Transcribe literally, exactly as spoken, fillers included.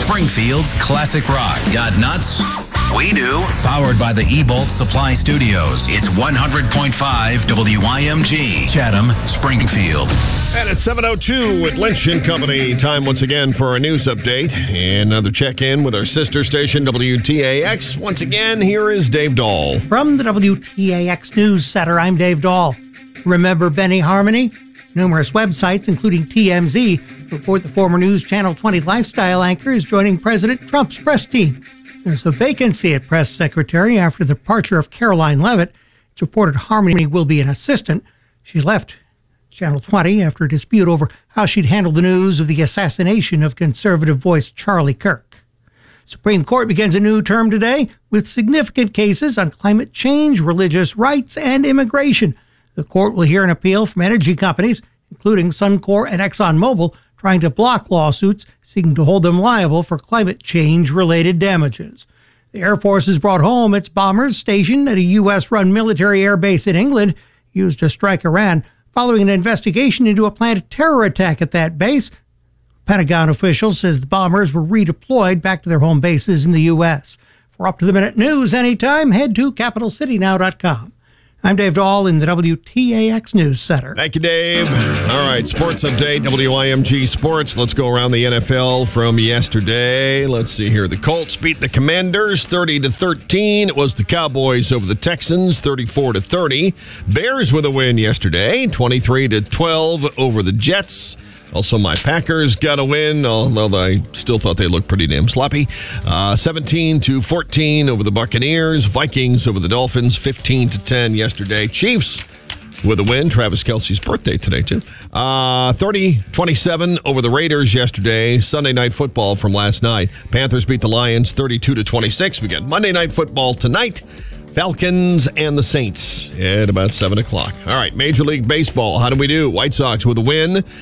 Springfield's classic rock. Got nuts? We do. Powered by the E-Bolt Supply Studios. It's one hundred point five W I M G, Chatham, Springfield. And it's seven oh two with Lynch and Company. Time once again for a news update and another check-in with our sister station, W T A X. Once again, here is Dave Dahl. From the W T A X News Center, I'm Dave Dahl. Remember Benny Harmony? Numerous websites, including T M Z, report the former News Channel twenty lifestyle anchor is joining President Trump's press team. There's a vacancy at press secretary after the departure of Caroline Levitt. It's reported Harmony will be an assistant. She left Channel twenty after a dispute over how she'd handled the news of the assassination of conservative voice Charlie Kirk. Supreme Court begins a new term today with significant cases on climate change, religious rights, and immigration. The court will hear an appeal from energy companies, including Suncor and ExxonMobil, trying to block lawsuits seeking to hold them liable for climate change-related damages. The Air Force has brought home its bombers stationed at a U S-run military air base in England, used to strike Iran, following an investigation into a planned terror attack at that base. Pentagon officials says the bombers were redeployed back to their home bases in the U S. For up-to-the-minute news anytime, head to capital city now dot com. I'm Dave Dahl in the W T A X News Center. Thank you, Dave. All right, sports update, W I M G Sports. Let's go around the N F L from yesterday. Let's see here. The Colts beat the Commanders thirty to thirteen. It was the Cowboys over the Texans thirty-four to thirty. Bears with a win yesterday, twenty-three to twelve over the Jets. Also, my Packers got a win, although I still thought they looked pretty damn sloppy. Uh, seventeen to fourteen over the Buccaneers. Vikings over the Dolphins, fifteen to ten yesterday. Chiefs with a win. Travis Kelce's birthday today, too. Uh, thirty twenty-seven over the Raiders yesterday. Sunday Night Football from last night. Panthers beat the Lions thirty-two to twenty-six. We got Monday Night Football tonight. Falcons and the Saints at about seven o'clock. All right, Major League Baseball. How do we do? White Sox with a win.